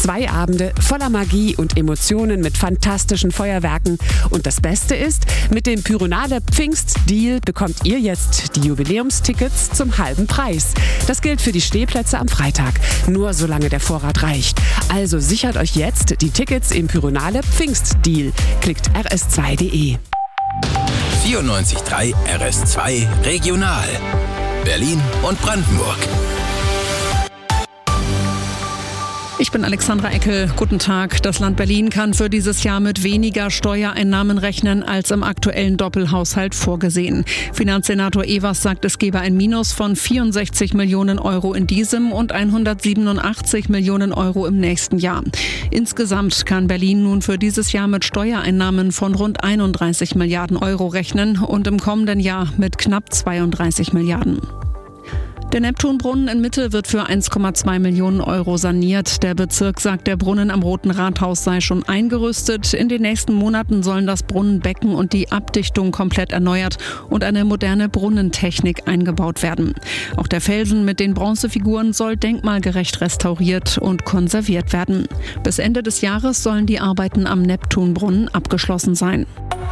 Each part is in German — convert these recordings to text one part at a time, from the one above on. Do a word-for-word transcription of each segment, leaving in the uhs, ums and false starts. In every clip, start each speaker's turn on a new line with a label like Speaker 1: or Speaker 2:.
Speaker 1: Zwei Abende voller Magie und Emotionen mit fantastischen Feuerwerken. Und das Beste ist, mit dem Pyronale Pfingstdeal bekommt ihr jetzt die Jubiläumstickets zum halben Preis. Das gilt für die Stehplätze am Freitag. Nur solange der Vorrat reicht. Also sichert euch jetzt die Tickets im Pyronale Pfingstdeal. Klickt r s zwei punkt d e.
Speaker 2: vierundneunzig Komma drei R S zwei Regional. Berlin und Brandenburg.
Speaker 3: Ich bin Alexandra Eckel. Guten Tag. Das Land Berlin kann für dieses Jahr mit weniger Steuereinnahmen rechnen als im aktuellen Doppelhaushalt vorgesehen. Finanzsenator Evers sagt, es gebe ein Minus von vierundsechzig Millionen Euro in diesem und hundertsiebenundachtzig Millionen Euro im nächsten Jahr. Insgesamt kann Berlin nun für dieses Jahr mit Steuereinnahmen von rund einunddreißig Milliarden Euro rechnen und im kommenden Jahr mit knapp zweiunddreißig Milliarden. Der Neptunbrunnen in Mitte wird für eins Komma zwei Millionen Euro saniert. Der Bezirk sagt, der Brunnen am Roten Rathaus sei schon eingerüstet. In den nächsten Monaten sollen das Brunnenbecken und die Abdichtung komplett erneuert und eine moderne Brunnentechnik eingebaut werden. Auch der Felsen mit den Bronzefiguren soll denkmalgerecht restauriert und konserviert werden. Bis Ende des Jahres sollen die Arbeiten am Neptunbrunnen abgeschlossen sein.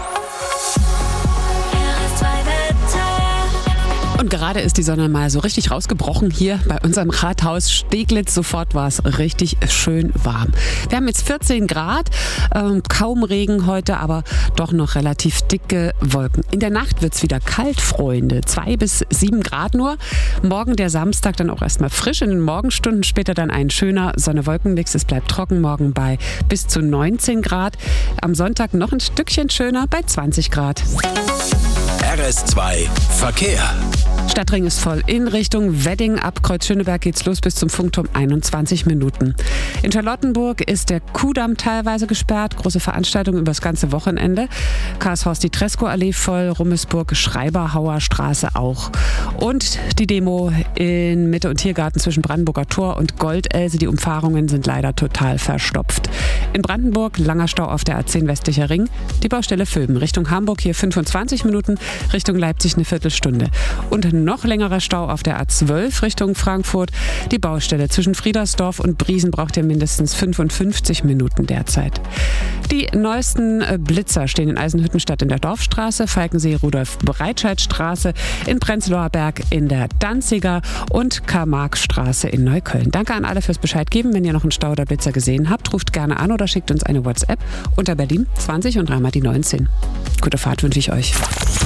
Speaker 1: Und gerade ist die Sonne mal so richtig rausgebrochen hier bei unserem Rathaus Steglitz. Sofort war es richtig schön warm. Wir haben jetzt vierzehn Grad, ähm, kaum Regen heute, aber doch noch relativ dicke Wolken. In der Nacht wird es wieder kalt, Freunde. Zwei bis sieben Grad nur. Morgen der Samstag dann auch erstmal frisch. In den Morgenstunden später dann ein schöner Sonne-Wolken-Mix. Es bleibt trocken morgen bei bis zu neunzehn Grad. Am Sonntag noch ein Stückchen schöner bei zwanzig Grad.
Speaker 2: R S zwei Verkehr.
Speaker 1: Stadtring ist voll. In Richtung Wedding ab Kreuz Schöneberg geht's los bis zum Funkturm einundzwanzig Minuten. In Charlottenburg ist der Kuhdamm teilweise gesperrt. Große Veranstaltung über das ganze Wochenende. Karlshorst die Tresco-Allee voll, Rummelsburg, Schreiberhauer Straße auch. Und die Demo in Mitte- und Tiergarten zwischen Brandenburger Tor und Goldelse. Die Umfahrungen sind leider total verstopft. In Brandenburg langer Stau auf der A zehn westlicher Ring. Die Baustelle Vöben. Richtung Hamburg hier fünfundzwanzig Minuten, Richtung Leipzig eine Viertelstunde. Und noch längerer Stau auf der A zwölf Richtung Frankfurt. Die Baustelle zwischen Friedersdorf und Briesen braucht ihr mindestens fünfundfünfzig Minuten derzeit. Die neuesten Blitzer stehen in Eisenhüttenstadt in der Dorfstraße, Falkensee, Rudolf-Breitscheid-Straße, in Prenzlauer Berg in der Danziger und Karl-Marx-Straße in Neukölln. Danke an alle fürs Bescheid geben. Wenn ihr noch einen Stau oder Blitzer gesehen habt, ruft gerne an oder schickt uns eine WhatsApp unter Berlin zwanzig und dreimal die neunzehn. Gute Fahrt wünsche ich euch.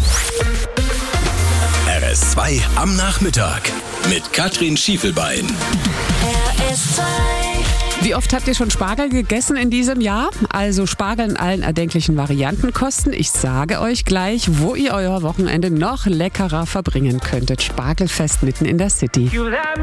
Speaker 2: R S zwei am Nachmittag mit Katrin Schiefelbein.
Speaker 4: R S zwei.
Speaker 1: Wie oft habt ihr schon Spargel gegessen in diesem Jahr? Also Spargel in allen erdenklichen Varianten kosten. Ich sage euch gleich, wo ihr euer Wochenende noch leckerer verbringen könntet. Spargelfest mitten in der City.